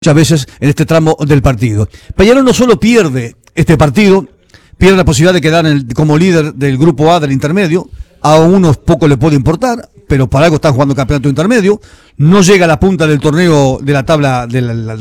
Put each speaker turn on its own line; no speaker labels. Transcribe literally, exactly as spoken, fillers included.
muchas veces en este tramo del partido. Peñarol no solo pierde este partido, pierde la posibilidad de quedar en el, como líder del grupo A del intermedio. A unos poco le puede importar, pero para algo están jugando campeonato intermedio. No llega a la punta del torneo de la tabla de la, la